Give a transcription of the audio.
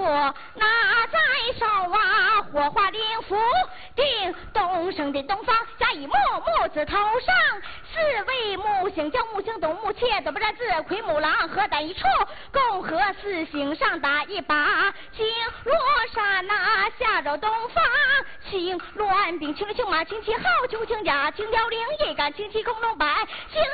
佛拿在手啊，火花灵符定东升的东方，加以木字头上，四位木星叫木星东木切都不然自魁木狼合在一处，共和四星上打一把，星落山呐下着东方，星乱兵，青龙青马青旗号，九星甲青凋零，一杆青旗空中摆，星